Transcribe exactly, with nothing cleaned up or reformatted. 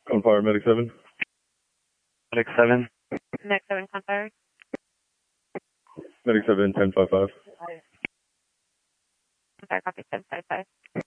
Confire Medic seven. Medic seven. Medic seven, Confire. Medic seven, ten five five. Confire, copy, ten five five.